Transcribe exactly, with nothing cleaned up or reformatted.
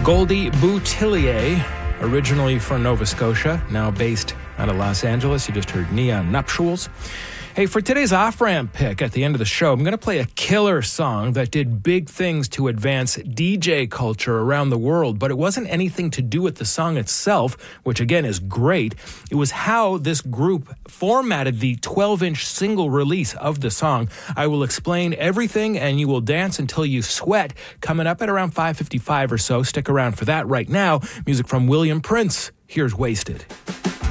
Goldie Boutillier, originally from Nova Scotia, now based out of Los Angeles. You just heard Neon Nuptials. Hey, for today's off-ramp pick at the end of the show, I'm going to play a killer song that did big things to advance D J culture around the world, but it wasn't anything to do with the song itself, which again is great. It was how this group formatted the twelve-inch single release of the song. I will explain everything, and you will dance until you sweat, coming up at around five fifty-five or so. Stick around for that right now. Music from William Prince. Here's Wasted.